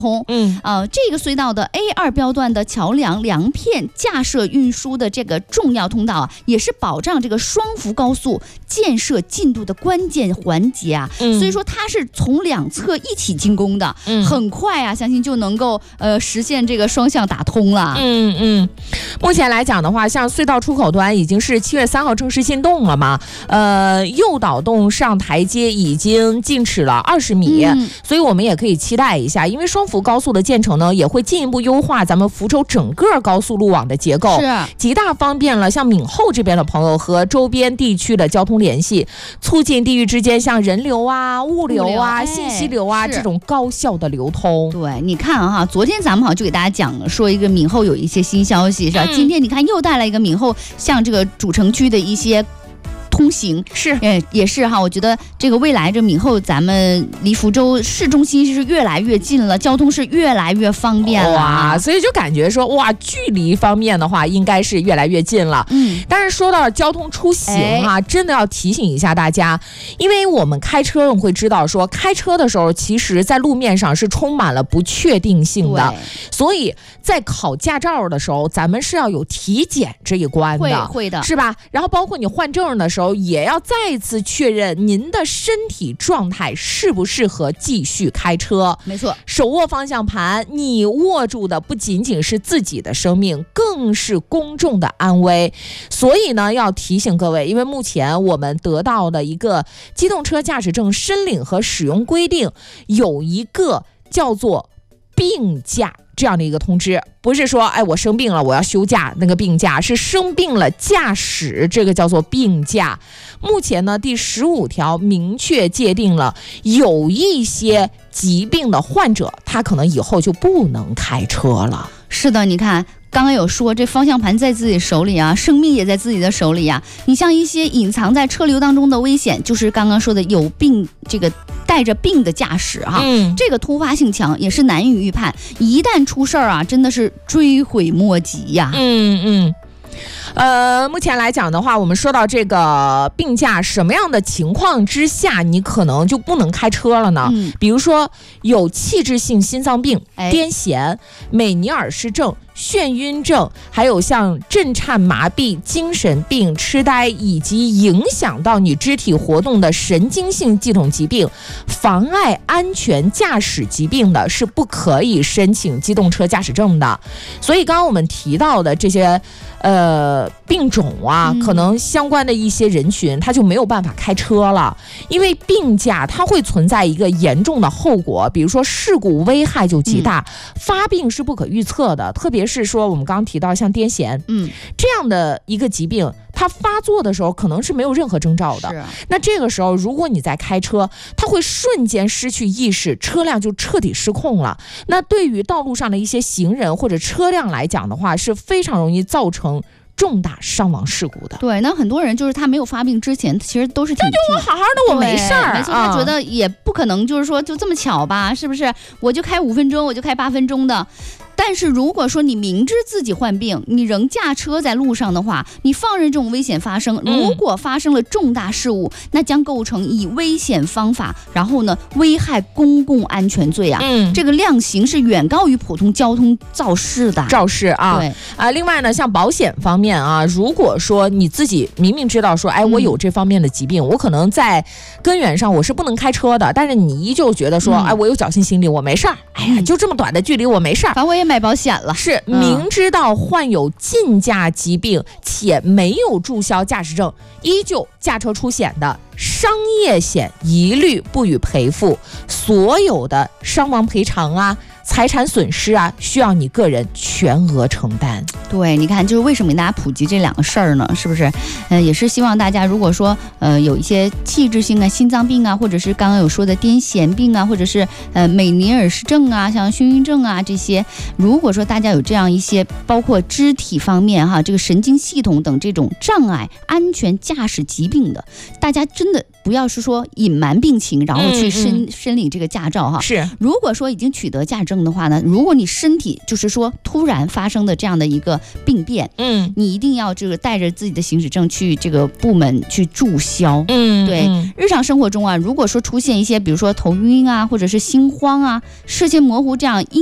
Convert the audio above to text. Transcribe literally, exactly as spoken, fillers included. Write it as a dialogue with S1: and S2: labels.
S1: 通。嗯，呃，这个隧道的 A 二标段的桥梁梁片架设运输的这个重要通道啊，也是保障这个双福高速建设进度的关键环节啊。嗯，所以说它是从两侧一起进攻的，嗯，很快啊，相信就能够呃实现这个双向打通了。
S2: 嗯嗯，目前来讲的话，像隧道出口端已经是七月三号正式进洞了嘛，呃，右导洞上台阶已经进尺了二十米，嗯，所以我们也可以期待一下，因为双福高速的建成呢，也会进一步优化咱们福州整个高速路网的结构，
S1: 是
S2: 极大方便了像闽后这边的朋友和周边地区的交通联系，促进地域之间像人流啊、物流啊、
S1: 哎、
S2: 信息流啊这种高效的流通。
S1: 对，你看哈，昨天咱们好像就给大家讲了，说一个闽后有一些新消息是吧？嗯、今天你看又带来一个闽后向这个主城区的一些通行，
S2: 是，
S1: 也也是哈，我觉得这个未来这闽后咱们离福州市中心是越来越近了，交通是越来越方便了，
S2: 哇，所以就感觉说哇，距离方面的话应该是越来越近了。嗯，但是说到交通出行啊，哎、真的要提醒一下大家，因为我们开车我们会知道说，开车的时候其实在路面上是充满了不确定性的，所以在考驾照的时候，咱们是要有体检这一关的，
S1: 会会的，
S2: 是吧？然后包括你换证的时候，也要再次确认您的身体状态适不适合继续开车。
S1: 没错，
S2: 手握方向盘，你握住的不仅仅是自己的生命，更是公众的安危。所以呢，要提醒各位，因为目前我们得到的一个机动车驾驶证申领和使用规定，有一个叫做病假这样的一个通知，不是说哎我生病了我要休假，那个病假是生病了驾驶，这个叫做病假。目前呢，第十五条明确界定了有一些疾病的患者，他可能以后就不能开车了。
S1: 是的，你看刚刚有说这方向盘在自己手里啊，生命也在自己的手里啊。你像一些隐藏在车流当中的危险，就是刚刚说的有病这个带着病的驾驶哈、啊嗯，这个突发性强，也是难以预判，一旦出事儿啊，真的是追悔莫及呀、啊。
S2: 嗯嗯。呃，目前来讲的话，我们说到这个病假，什么样的情况之下你可能就不能开车了呢？嗯、比如说有器质性心脏病、哎、癫痫、美尼尔氏症、眩晕症，还有像震颤麻痹、精神病、痴呆，以及影响到你肢体活动的神经性系统疾病、妨碍安全驾驶疾病的，是不可以申请机动车驾驶证的。所以刚刚我们提到的这些呃病种啊、嗯，可能相关的一些人群他就没有办法开车了，因为病假它会存在一个严重的后果，比如说事故危害就极大、嗯、发病是不可预测的，特别是说我们刚刚提到像癫痫嗯这样的一个疾病，它发作的时候可能是没有任何征兆的，是那这个时候如果你在开车，它会瞬间失去意识，车辆就彻底失控了。那对于道路上的一些行人或者车辆来讲的话，是非常容易造成重大伤亡事故的。
S1: 对，那很多人就是他没有发病之前，其实都是挺
S2: 就我好好的，我没事儿，
S1: 没错，他觉得也不可能，就是说就这么巧吧，是不是？我就开五分钟，我就开八分钟的。但是如果说你明知自己患病，你仍驾车在路上的话，你放任这种危险发生，如果发生了重大事故、嗯、那将构成以危险方法然后呢危害公共安全罪啊、嗯、这个量刑是远高于普通交通肇事的
S2: 肇事啊。对啊，另外呢，像保险方面啊，如果说你自己明明知道说哎我有这方面的疾病、嗯、我可能在根源上我是不能开车的，但是你依旧觉得说、嗯、哎我有侥幸心理，我没事儿，哎呀就这么短的距离我没事儿，
S1: 反正我也买保险了，
S2: 是明知道患有禁驾疾病且没有注销驾驶证，依旧驾车出险的，商业险一律不予赔付，所有的伤亡赔偿啊、财产损失啊，需要你个人全额承担。
S1: 对，你看，就是为什么给大家普及这两个事儿呢？是不是？呃，也是希望大家，如果说呃有一些器质性啊、心脏病啊，或者是刚刚有说的癫痫病啊，或者是呃美尼尔氏症啊、像眩晕症啊这些，如果说大家有这样一些包括肢体方面哈、这个神经系统等这种障碍、安全驾驶疾病的，大家真的不要是说隐瞒病情，然后去申、嗯嗯、申领这个驾照哈。
S2: 是，
S1: 如果说已经取得驾证的话呢，如果你身体就是说突然发生的这样的一个病变，
S2: 嗯，
S1: 你一定要这个带着自己的行驶证去这个部门去注销。
S2: 嗯，
S1: 对，
S2: 嗯
S1: 日常生活中啊，如果说出现一些比如说头晕啊，或者是心慌啊、视线模糊这样